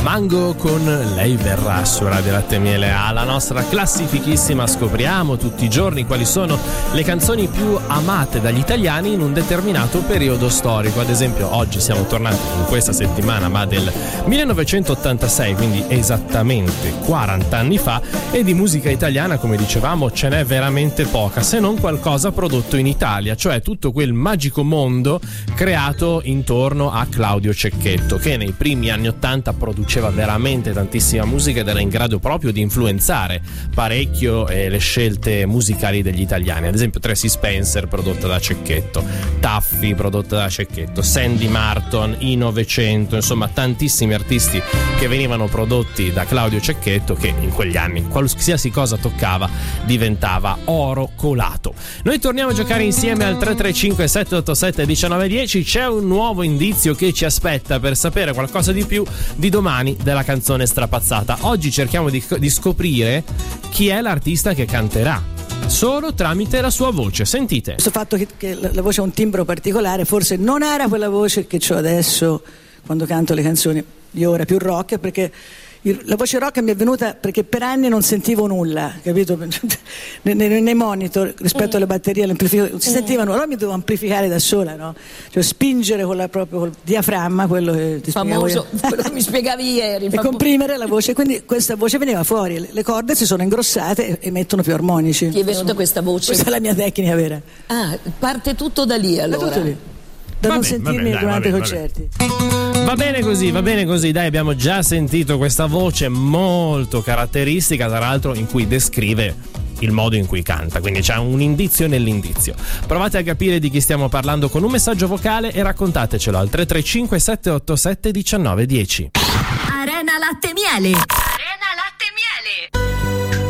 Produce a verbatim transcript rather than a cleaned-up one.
Mango con Lei verrà su Radio Latte e Miele. Alla nostra classifichissima scopriamo tutti i giorni quali sono le canzoni più amate dagli italiani in un determinato periodo storico. Ad esempio oggi siamo tornati in questa settimana ma del millenovecentottantasei, quindi esattamente quaranta anni fa, e di musica italiana, come dicevamo, ce n'è veramente poca, se non qualcosa prodotto in Italia, cioè tutto quel magico mondo creato intorno a Claudio Cecchetto, che nei primi anni ottanta produceva veramente tantissima musica ed era in grado proprio di influenzare parecchio eh, le scelte musicali degli italiani. Ad esempio Tracy Spencer prodotta da Cecchetto, Taffy prodotta da Cecchetto, Sandy Martin, I novecento, insomma tantissimi artisti che venivano prodotti da Claudio Cecchetto, che in quegli anni qualsiasi cosa toccava diventava oro colato. Noi torniamo a giocare insieme al tre tre cinque sette otto sette uno nove uno zero. C'è un nuovo indizio che ci aspetta per sapere qualcosa di più di domani della canzone strapazzata. Oggi cerchiamo di, di scoprire chi è l'artista che canterà solo tramite la sua voce. Sentite. Questo fatto che, che la voce ha un timbro particolare, forse non era quella voce che ho adesso quando canto le canzoni di ora più rock, perché la voce rock mi è venuta perché per anni non sentivo nulla, capito? nei, nei, nei monitor rispetto mm. alle batterie, all'amplificatore non si mm. sentivano, allora mi dovevo amplificare da sola, no? Cioè spingere con la, proprio col diaframma, quello che ti famoso, quello che mi spiegavi ieri, e comprimere la voce, quindi questa voce veniva fuori, le corde si sono ingrossate e emettono più armonici. Ti è venuta questa voce? Questa è la mia tecnica vera. Ah, parte tutto da lì allora. Da tutto lì. Da va non bene, sentirmi bene, dai, durante i va concerti. Va bene così, va bene così, dai, abbiamo già sentito questa voce molto caratteristica, tra l'altro in cui descrive il modo in cui canta, quindi c'è un indizio nell'indizio. Provate a capire di chi stiamo parlando con un messaggio vocale e raccontatecelo al tre tre cinque sette otto sette uno nove uno zero. Arena Latte e Miele.